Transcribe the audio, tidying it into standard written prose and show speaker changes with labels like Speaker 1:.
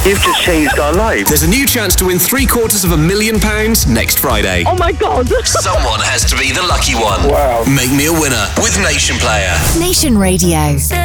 Speaker 1: You've just changed our lives.
Speaker 2: There's a new chance to win £750,000 next Friday.
Speaker 3: Oh my God.
Speaker 2: Someone has to be the lucky one.
Speaker 1: Wow.
Speaker 2: Make me a winner with Nation Player.
Speaker 4: Nation Radio.